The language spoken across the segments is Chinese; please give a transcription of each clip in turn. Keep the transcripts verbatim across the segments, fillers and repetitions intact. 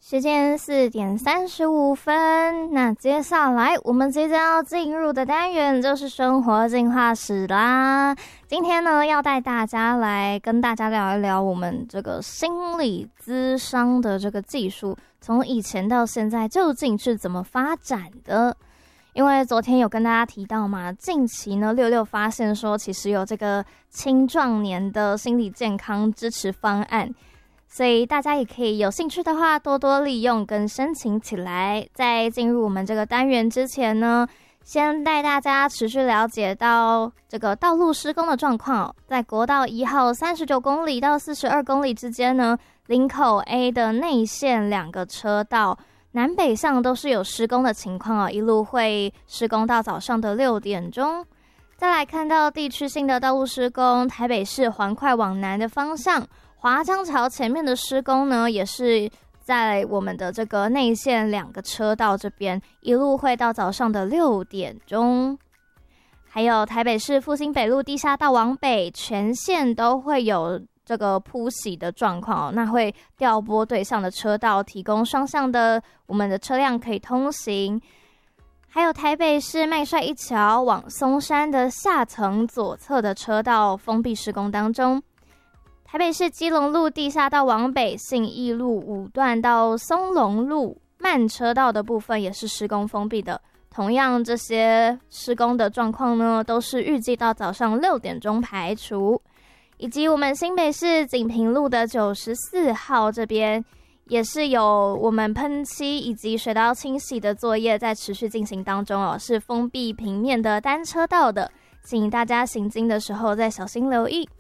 时间四点三十五分，那接下来我们即将要进入的单元就是生活进化史啦。今天呢，要带大家来跟大家聊一聊我们这个心理咨商的这个技术，从以前到现在究竟是怎么发展的。因为昨天有跟大家提到嘛，近期呢，六六发现说其实有这个青壮年的心理健康支持方案，所以大家也可以有兴趣的话多多利用跟申请起来。在进入我们这个单元之前呢，先带大家持续了解到这个道路施工的状况。在国道一号三十九公里到四十二公里之间呢，林口 A 的内线两个车道南北向都是有施工的情况哦，一路会施工到早上的六点钟。再来看到地区性的道路施工，台北市环快往南的方向华江桥前面的施工呢，也是在我们的这个内线两个车道这边，一路会到早上的六点钟。还有台北市复兴北路地下道往北，全线都会有这个铺洗的状况，那会调拨对向的车道，提供双向的我们的车辆可以通行。还有台北市麦帅一桥往松山的下层左侧的车道封闭施工当中。台北市基隆路地下道往北，信义路五段到松隆路慢车道的部分也是施工封闭的。同样，这些施工的状况呢，都是预计到早上六点钟排除。以及我们新北市锦屏路的九十四号这边，也是有我们喷漆以及水道清洗的作业在持续进行当中哦，是封闭平面的单车道的，请大家行经的时候再小心留意。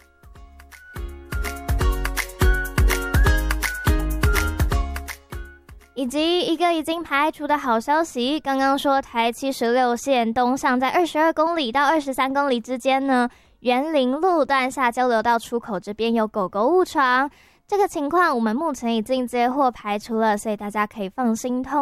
以及一个已经排除的好消息，刚刚说台七十六线东向在二十二公里到二十三公里之间呢，园林路段下交流道出口这边有狗狗误闯，这个情况我们目前已经接获排除了，所以大家可以放心通